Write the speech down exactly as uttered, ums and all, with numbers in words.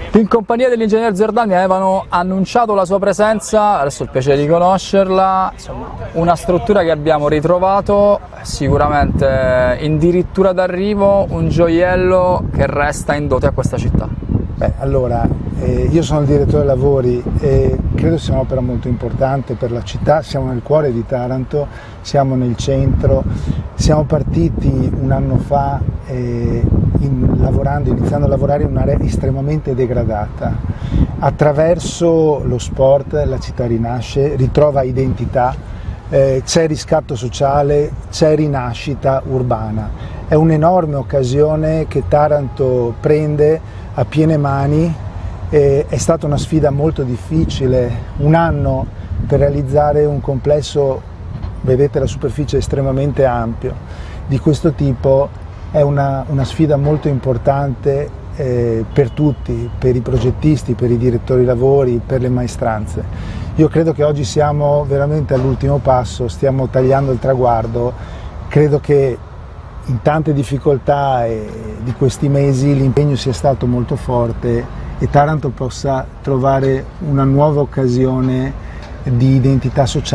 In compagnia dell'ingegner Zerdani avevano annunciato la sua presenza, adesso ho il piacere di conoscerla, insomma, una struttura che abbiamo ritrovato, sicuramente in dirittura d'arrivo, un gioiello che resta in dote a questa città. Beh, allora, eh, io sono il direttore lavori e credo sia un'opera molto importante per la città, siamo nel cuore di Taranto, siamo nel centro, siamo partiti un anno fa eh, in, lavorando, iniziando a lavorare in un'area estremamente degradata. Attraverso lo sport la città rinasce, ritrova identità, eh, c'è riscatto sociale, c'è rinascita urbana. È un'enorme occasione che Taranto prende a piene mani, eh, è stata una sfida molto difficile, un anno per realizzare un complesso, vedete la superficie è estremamente ampio, di questo tipo è una, una sfida molto importante eh, per tutti, per i progettisti, per i direttori lavori, per le maestranze. Io credo che oggi siamo veramente all'ultimo passo, stiamo tagliando il traguardo, credo che in tante difficoltà di questi mesi l'impegno sia stato molto forte e Taranto possa trovare una nuova occasione di identità sociale.